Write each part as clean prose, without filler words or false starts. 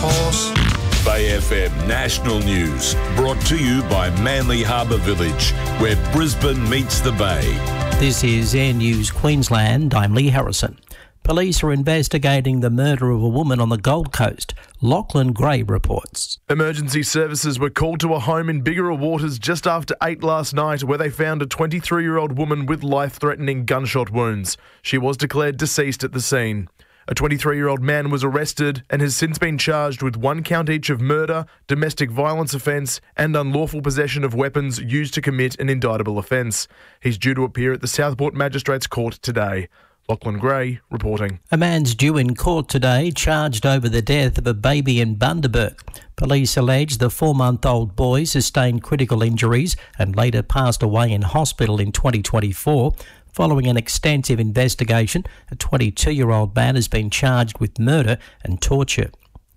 horse. Bay FM National News, brought to you by Manly Harbour Village, where Brisbane meets the Bay. This is Air News Queensland. I'm Lee Harrison. Police are investigating the murder of a woman on the Gold Coast. Lachlan Gray reports. Emergency services were called to a home in Biggerah Waters just after 8 last night, where they found a 23-year-old woman with life-threatening gunshot wounds. She was declared deceased at the scene. A 23-year-old man was arrested and has since been charged with 1 count each of murder, domestic violence offence and unlawful possession of weapons used to commit an indictable offence. He's due to appear at the Southport Magistrates Court today. Lachlan Gray reporting. A man's due in court today, charged over the death of a baby in Bundaberg. Police allege the 4-month-old boy sustained critical injuries and later passed away in hospital in 2024. Following an extensive investigation, a 22-year-old man has been charged with murder and torture.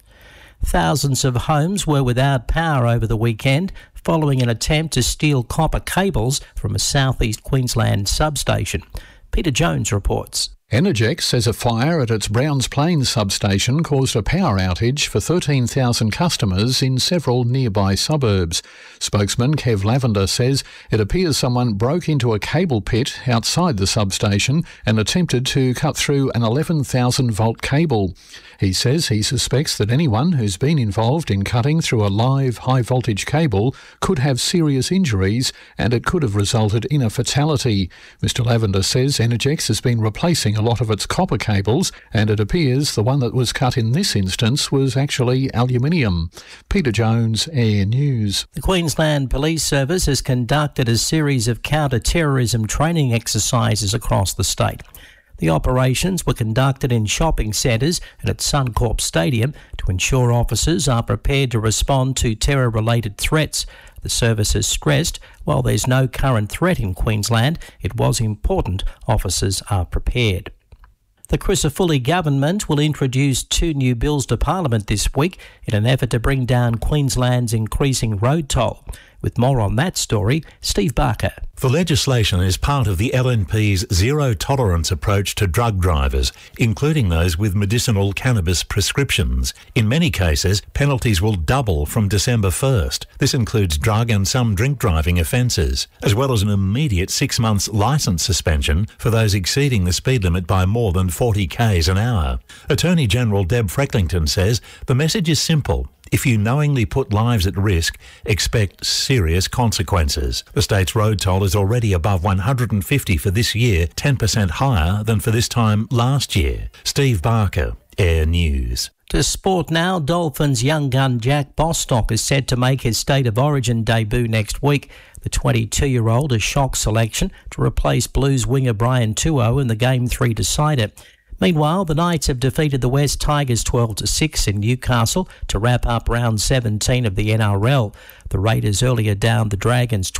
Thousands of homes were without power over the weekend following an attempt to steal copper cables from a southeast Queensland substation. Peter Jones reports. Energex says a fire at its Browns Plains substation caused a power outage for 13,000 customers in several nearby suburbs. Spokesman Kev Lavender says it appears someone broke into a cable pit outside the substation and attempted to cut through an 11,000-volt cable. He says he suspects that anyone who's been involved in cutting through a live high-voltage cable could have serious injuries and it could have resulted in a fatality. Mr Lavender says Energex has been replacing a lot of its copper cables and it appears the one that was cut in this instance was actually aluminium. Peter Jones, Air News. The Queensland Police Service has conducted a series of counter-terrorism training exercises across the state. The operations were conducted in shopping centres and at Suncorp Stadium to ensure officers are prepared to respond to terror-related threats. The service has stressed, while there's no current threat in Queensland, it was important officers are prepared. The Crisafulli government will introduce 2 new bills to Parliament this week in an effort to bring down Queensland's increasing road toll. With more on that story, Steve Barker. The legislation is part of the LNP's zero-tolerance approach to drug drivers, including those with medicinal cannabis prescriptions. In many cases, penalties will double from December 1st. This includes drug and some drink driving offences, as well as an immediate 6 months licence suspension for those exceeding the speed limit by more than 40 k's an hour. Attorney General Deb Frecklington says the message is simple. If you knowingly put lives at risk, expect serious consequences. The state's road toll is already above 150 for this year, 10% higher than for this time last year. Steve Barker, Air News. To sport now, Dolphins young gun Jack Bostock is set to make his State of Origin debut next week. The 22-year-old is shock selection to replace Blues winger Brian Tuo in the Game 3 decider. Meanwhile, the Knights have defeated the West Tigers 12-6 in Newcastle to wrap up round 17 of the NRL. The Raiders earlier downed the Dragons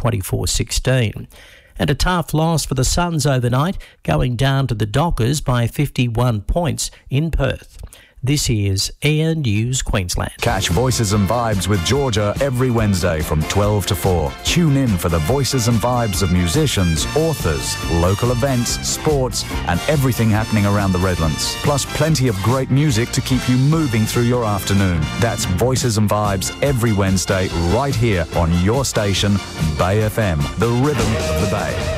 24-16. And a tough loss for the Suns overnight, going down to the Dockers by 51 points in Perth. This is Air News Queensland. Catch Voices and Vibes with Georgia every Wednesday from 12 to 4. Tune in for the voices and vibes of musicians, authors, local events, sports, and everything happening around the Redlands. Plus plenty of great music to keep you moving through your afternoon. That's Voices and Vibes every Wednesday right here on your station, Bay FM, the rhythm of the Bay.